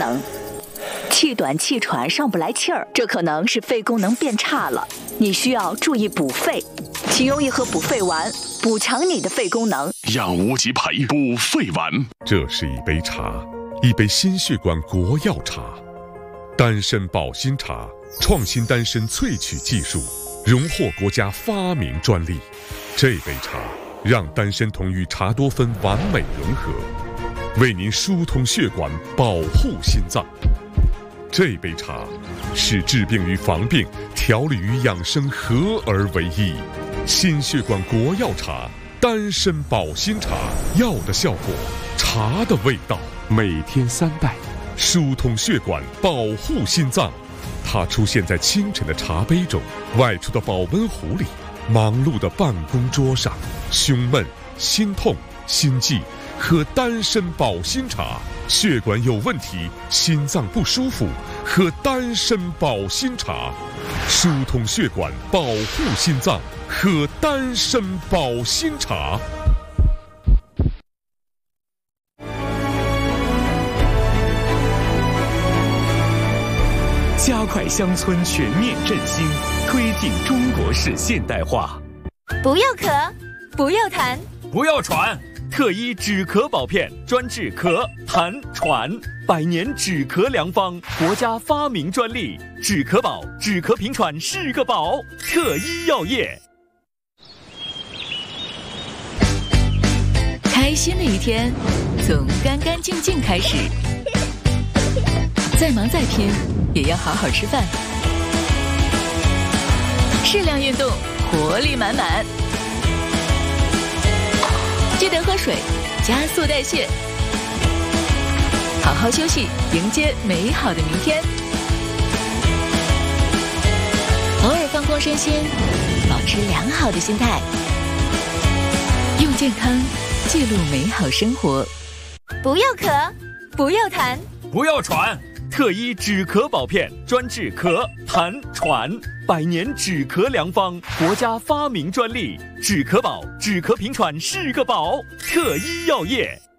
能。气短气喘上不来气儿，这可能是肺功能变差了，你需要注意补肺。请用一盒补肺丸，补强你的肺功能。 养无极培补肺丸。 这是一杯茶，一杯心血管国药茶，丹参保心茶，创新丹参萃取技术，荣获国家发明专利。这杯茶让丹参酮与茶多酚完美融合，为您疏通血管，保护心脏。这杯茶是治病与防病、调理与养生合而为一。心血管国药茶，丹参保心茶，药的效果，茶的味道。每天3袋，疏通血管，保护心脏。它出现在清晨的茶杯中，外出的保温壶里，忙碌的办公桌上。胸闷、心痛、心悸，喝丹参保心茶。血管有问题，心脏不舒服，喝丹参保心茶。疏通血管，保护心脏，喝丹参保心茶。 加快乡村全面振兴，推进中国式现代化。 不要咳，不要痰， 不要喘。特医止咳宝片，专治咳、痰、喘，100年止咳良方，国家发明专利。止咳宝，止咳平喘是个宝。特医药业。 开心的一天，从干干净净开始。再忙再拼，也要好好吃饭。适量运动，活力满满。记得喝水，加速代谢。好好休息，迎接美好的明天。偶尔放空身心，保持良好的心态，用健康记录美好生活。 不要咳，不要痰， 不要喘。特医止咳宝片，专治咳、痰、喘，100年止咳良方，国家发明专利。止咳宝，止咳平喘是个宝。特医药业。